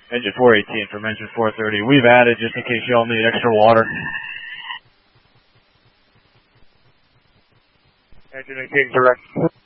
Engine 418 from engine 430. We've added just in case y'all need extra water. Engine 18 direct.